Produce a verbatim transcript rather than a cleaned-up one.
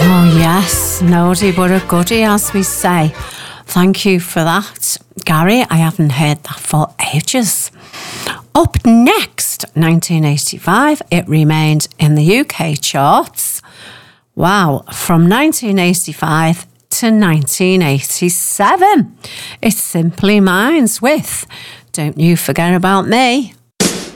Oh yes, noddy but a goodie, as we say. Thank you for that, Gary. I haven't heard that for ages. Up next, nineteen eighty-five, it remained in the U K charts. Wow, from nineteen eighty-five to nineteen eighty-seven. It's Simply Minds with Don't You Forget About Me.